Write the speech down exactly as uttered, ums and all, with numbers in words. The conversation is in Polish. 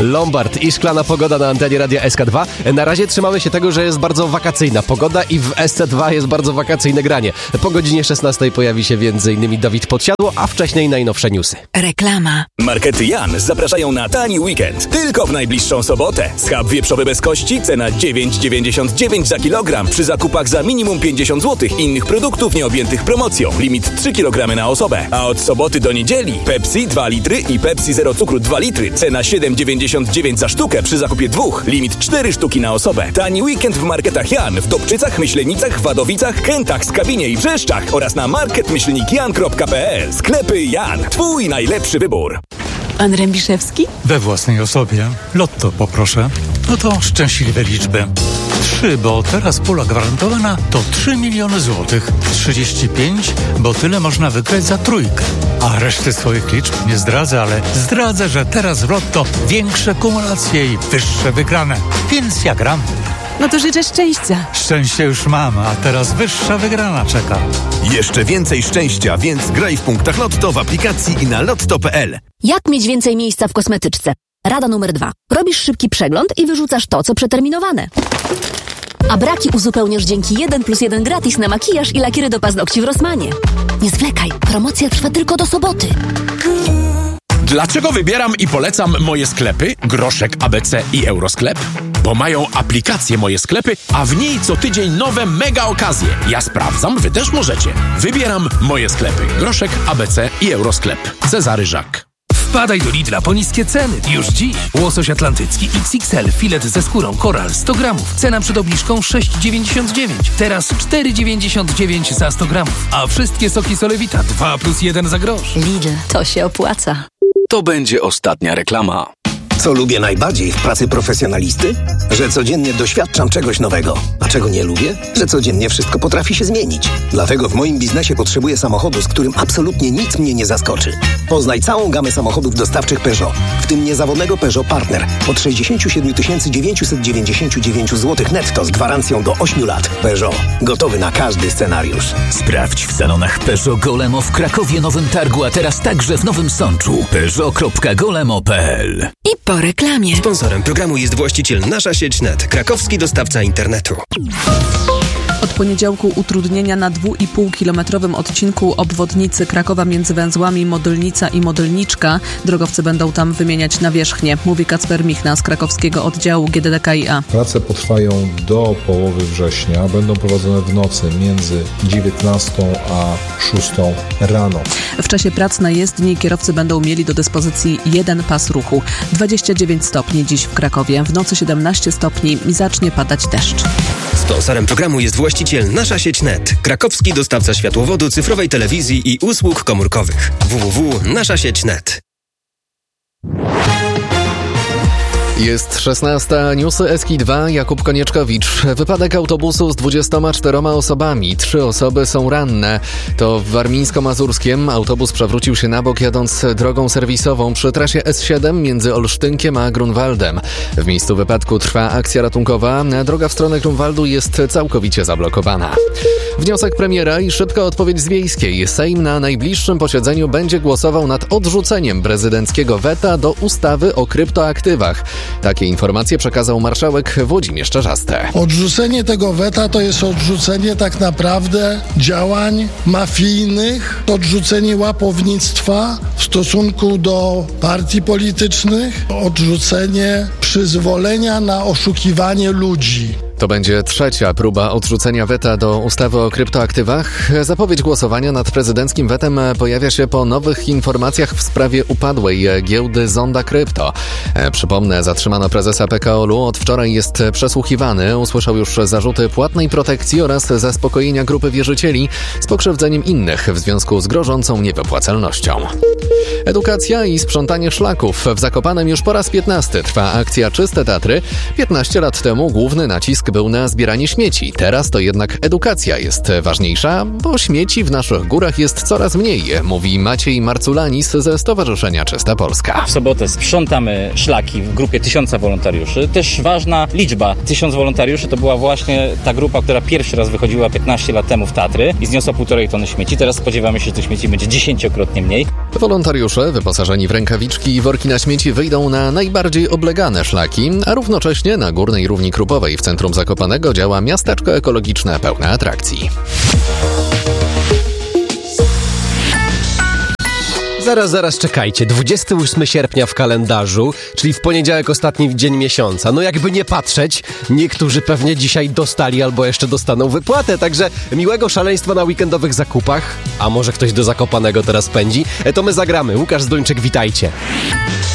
Lombard i szklana pogoda na antenie Radia S K dwa. Na razie trzymamy się tego, że jest bardzo wakacyjna pogoda i w S C dwa jest bardzo wakacyjne granie. Po godzinie szesnastej pojawi się m.in. Dawid Podsiadło, a wcześniej najnowsze newsy. Reklama. Markety Jan zapraszają na tani weekend. Tylko w najbliższą sobotę. Schab wieprzowy bez kości, cena dziewięć dziewięćdziesiąt dziewięć za kilogram. Przy zakupach za minimum pięćdziesiąt złotych. Innych produktów nieobjętych promocją. Limit trzy kilogramy na osobę. A od soboty do niedzieli Pepsi dwa litry i Pepsi zero cukru dwa litry. Cena siedem dziewięćdziesiąt dziewięć za sztukę przy zakupie dwóch. Limit cztery sztuki na osobę. Tani weekend w marketach Jan w Dobczycach, Myślenicach, Wadowicach, Kętach, Skawinie i Brzeszczach oraz na market myślnik jan kropka p l. Sklepy Jan. Twój najlepszy wybór. Pan Rębiszewski? We własnej osobie. Lotto poproszę. No to szczęśliwe liczby. Trzy, bo teraz pula gwarantowana to trzy miliony złotych. Trzydzieści pięć, bo tyle można wygrać za trójkę. A reszty swoich liczb nie zdradzę, ale zdradzę, że teraz w Lotto większe kumulacje i wyższe wygrane. Więc ja gram. No to życzę szczęścia. Szczęście już mam, a teraz wyższa wygrana czeka. Jeszcze więcej szczęścia, więc graj w punktach Lotto w aplikacji i na lotto kropka p l. Jak mieć więcej miejsca w kosmetyczce? Rada numer dwa. Robisz szybki przegląd i wyrzucasz to, co przeterminowane. A braki uzupełniasz dzięki jeden plus jeden gratis na makijaż i lakiery do paznokci w Rossmanie. Nie zwlekaj, promocja trwa tylko do soboty. Dlaczego wybieram i polecam moje sklepy, Groszek, A B C i Eurosklep? Bo mają aplikację Moje Sklepy, a w niej co tydzień nowe mega okazje. Ja sprawdzam, wy też możecie. Wybieram Moje Sklepy, Groszek, A B C i Eurosklep. Cezary Żak. Wpadaj do Lidla po niskie ceny. Już dziś. Łosoś atlantycki X X L, filet ze skórą Koral sto gramów. Cena przed obniżką sześć dziewięćdziesiąt dziewięć. Teraz cztery dziewięćdziesiąt dziewięć za sto gramów. A wszystkie soki Solewita dwa plus jeden za grosz. Lidl, to się opłaca. To będzie ostatnia reklama. Co lubię najbardziej w pracy profesjonalisty? Że codziennie doświadczam czegoś nowego. A czego nie lubię? Że codziennie wszystko potrafi się zmienić. Dlatego w moim biznesie potrzebuję samochodu, z którym absolutnie nic mnie nie zaskoczy. Poznaj całą gamę samochodów dostawczych Peugeot, w tym niezawodnego Peugeot Partner od sześćdziesiąt siedem tysięcy dziewięćset dziewięćdziesiąt dziewięć złotych netto z gwarancją do ośmiu lat. Peugeot. Gotowy na każdy scenariusz. Sprawdź w salonach Peugeot Golemo w Krakowie, Nowym Targu, a teraz także w Nowym Sączu. peugeot kropka golemo kropka p l. I po reklamie. Sponsorem programu jest właściciel Nasza Sieć N E T, krakowski dostawca internetu. Od poniedziałku utrudnienia na dwuipółkilometrowym odcinku obwodnicy Krakowa między węzłami Modylnica i Modylniczka. Drogowcy będą tam wymieniać nawierzchnię, mówi Kacper Michna z krakowskiego oddziału G D D K i A. Prace potrwają do połowy września. Będą prowadzone w nocy między dziewiętnastą a szóstą rano. W czasie prac na jezdni kierowcy będą mieli do dyspozycji jeden pas ruchu. dwadzieścia dziewięć stopni dziś w Krakowie. W nocy siedemnaście stopni i zacznie padać deszcz. Sponsorem programu jest właściciel Nasza Sieć N E T, krakowski dostawca światłowodu, cyfrowej telewizji i usług komórkowych. w w w kropka nasza sieć kropka net. Jest szesnasta, newsy S K dwa, Jakub Konieczkowicz. Wypadek autobusu z dwudziestoma czterema osobami. Trzy osoby są ranne. To w Warmińsko-Mazurskiem autobus przewrócił się na bok jadąc drogą serwisową przy trasie S siedem między Olsztynkiem a Grunwaldem. W miejscu wypadku trwa akcja ratunkowa. Droga w stronę Grunwaldu jest całkowicie zablokowana. Wniosek premiera i szybka odpowiedź z Wiejskiej. Sejm na najbliższym posiedzeniu będzie głosował nad odrzuceniem prezydenckiego weta do ustawy o kryptoaktywach. Takie informacje przekazał marszałek Włodzimierz Czarzasty. Odrzucenie tego weta to jest odrzucenie tak naprawdę działań mafijnych, odrzucenie łapownictwa w stosunku do partii politycznych, odrzucenie przyzwolenia na oszukiwanie ludzi. To będzie trzecia próba odrzucenia weta do ustawy o kryptoaktywach. Zapowiedź głosowania nad prezydenckim wetem pojawia się po nowych informacjach w sprawie upadłej giełdy Zonda Krypto. Przypomnę, zatrzymano prezesa P K O L u. Od wczoraj jest przesłuchiwany. Usłyszał już zarzuty płatnej protekcji oraz zaspokojenia grupy wierzycieli z pokrzywdzeniem innych w związku z grożącą niewypłacalnością. Edukacja i sprzątanie szlaków. W Zakopanem już po raz piętnasty trwa akcja Czyste Tatry. piętnaście lat temu główny nacisk nacisk był na zbieranie śmieci. Teraz to jednak edukacja jest ważniejsza, bo śmieci w naszych górach jest coraz mniej, mówi Maciej Marculanis ze Stowarzyszenia Czysta Polska. W sobotę sprzątamy szlaki w grupie tysiąca wolontariuszy. Też ważna liczba. Tysiąc wolontariuszy to była właśnie ta grupa, która pierwszy raz wychodziła piętnaście lat temu w Tatry i zniosła półtorej tony śmieci. Teraz spodziewamy się, że tych śmieci będzie dziesięciokrotnie mniej. Wolontariusze wyposażeni w rękawiczki i worki na śmieci wyjdą na najbardziej oblegane szlaki, a równocześnie na Górnej Równi Krupowej w centrum Zakopanego działa miasteczko ekologiczne pełne atrakcji. Zaraz, zaraz, czekajcie. dwudziestego ósmego sierpnia w kalendarzu, czyli w poniedziałek ostatni dzień miesiąca. No jakby nie patrzeć, niektórzy pewnie dzisiaj dostali albo jeszcze dostaną wypłatę, także miłego szaleństwa na weekendowych zakupach. A może ktoś do Zakopanego teraz pędzi? E, to my zagramy. Łukasz Zduńczyk, witajcie.